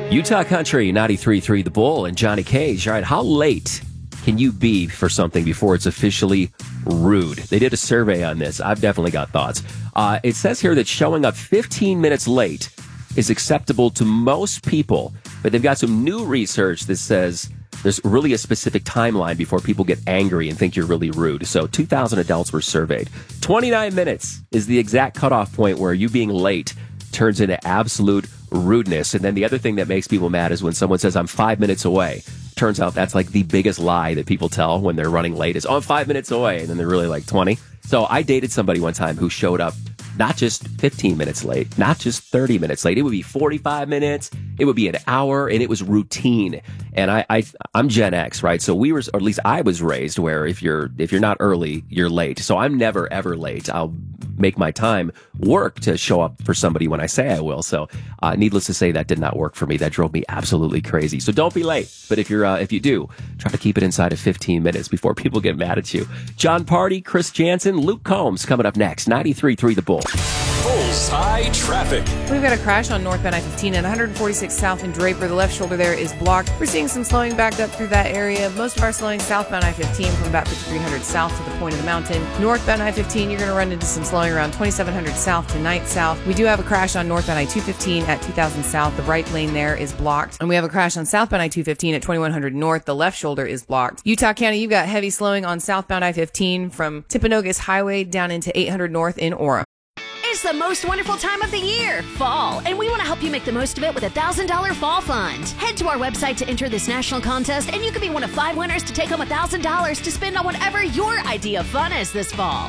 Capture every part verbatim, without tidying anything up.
Utah Country, ninety-three point three The Bull, and Johnny Cage. All right, how late can you be for something before it's officially rude? They did a survey on this. I've definitely got thoughts. Uh, it says here that showing up fifteen minutes late is acceptable to most people, but they've got some new research that says there's really a specific timeline before people get angry and think you're really rude. So two thousand adults were surveyed. twenty-nine minutes is the exact cutoff point where you being late turns into absolute rudeness. And then the other thing that makes people mad is when someone says, I'm five minutes away. Turns out that's like the biggest lie that people tell when they're running late is, oh, I'm five minutes away. And then they're really like twenty. So I dated somebody one time who showed up not just fifteen minutes late, not just thirty minutes late. It would be forty-five minutes. It would be an hour, and it was routine. And I, I, I'm Gen X, right? So we were, or at least I was raised where if you're, if you're not early, you're late. So I'm never, ever late. I'll make my time work to show up for somebody when I say I will. So, uh, needless to say, that did not work for me. That drove me absolutely crazy. So don't be late. But if you're, uh, if you do, try to keep it inside of fifteen minutes before people get mad at you. John Party, Chris Jansen, Luke Combs coming up next. ninety-three point three The Bull. Bullseye traffic. We've got a crash on northbound I fifteen at one forty-six South in Draper. The left shoulder there is blocked. We're seeing some slowing backed up through that area. Most of our slowing southbound I fifteen from about fifty-three hundred south to the point of the mountain. Northbound I fifteen, you're going to run into some slowing around twenty-seven hundred south to Ninth South. We do have a crash on northbound I two fifteen at two thousand south. The right lane there is blocked. And we have a crash on southbound I two fifteen at twenty-one hundred north. The left shoulder is blocked. Utah County, you've got heavy slowing on southbound I fifteen from Timpanogos Highway down into eight hundred north in Orem. It's the most wonderful time of the year, fall, and we want to help you make the most of it with a one thousand dollars Fall Fund. Head to our website to enter this national contest, and you could be one of five winners to take home one thousand dollars to spend on whatever your idea of fun is this fall.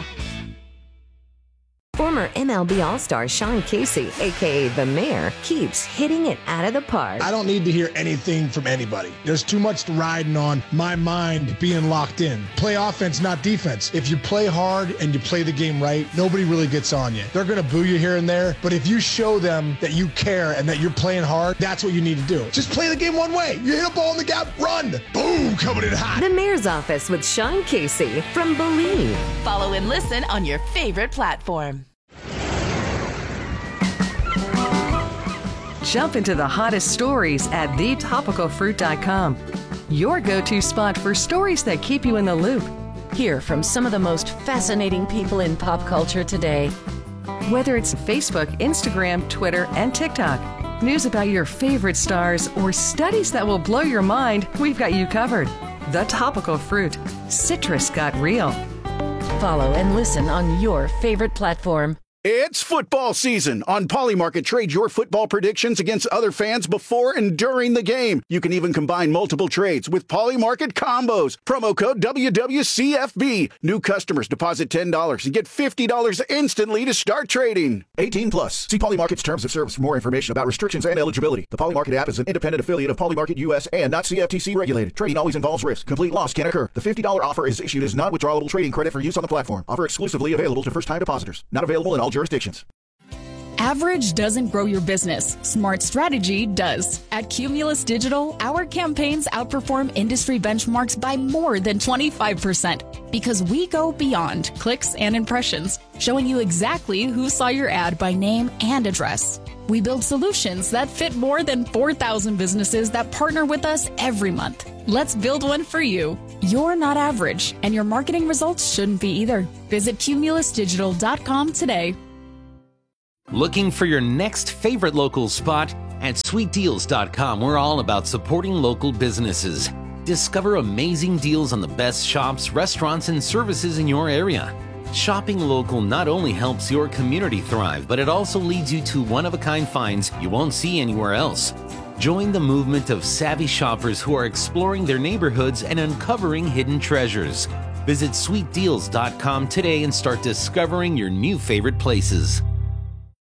Former M L B All-Star Sean Casey, a k a. The Mayor, keeps hitting it out of the park. I don't need to hear anything from anybody. There's too much riding on my mind being locked in. Play offense, not defense. If you play hard and you play the game right, nobody really gets on you. They're going to boo you here and there, but if you show them that you care and that you're playing hard, that's what you need to do. Just play the game one way. You hit a ball in the gap, run. Boom, coming in hot. The Mayor's Office with Sean Casey from Believe. Follow and listen on your favorite platform. Jump into the hottest stories at the topical fruit dot com. Your go-to spot for stories that keep you in the loop. Hear from some of the most fascinating people in pop culture today. Whether it's Facebook, Instagram, Twitter, and TikTok, news about your favorite stars, or studies that will blow your mind, we've got you covered. The Topical Fruit. Citrus got real. Follow and listen on your favorite platform. It's football season. On Polymarket, trade your football predictions against other fans before and during the game. You can even combine multiple trades with Polymarket combos. Promo code W W C F B. New customers deposit ten dollars and get fifty dollars instantly to start trading. eighteen plus. See Polymarket's terms of service for more information about restrictions and eligibility. The Polymarket app is an independent affiliate of Polymarket U S and not C F T C regulated. Trading always involves risk. Complete loss can occur. The fifty dollars offer is issued as non-withdrawable trading credit for use on the platform. Offer exclusively available to first-time depositors. Not available in all jurisdictions. Average doesn't grow your business. Smart strategy does. At Cumulus Digital, our campaigns outperform industry benchmarks by more than twenty-five percent because we go beyond clicks and impressions, showing you exactly who saw your ad by name and address. We build solutions that fit more than four thousand businesses that partner with us every month. Let's build one for you. You're not average, and your marketing results shouldn't be either. Visit cumulus digital dot com today. Looking for your next favorite local spot? At sweet deals dot com, we're all about supporting local businesses. Discover amazing deals on the best shops, restaurants, and services in your area. Shopping local not only helps your community thrive, but it also leads you to one-of-a-kind finds you won't see anywhere else. Join the movement of savvy shoppers who are exploring their neighborhoods and uncovering hidden treasures. Visit sweet deals dot com today and start discovering your new favorite places.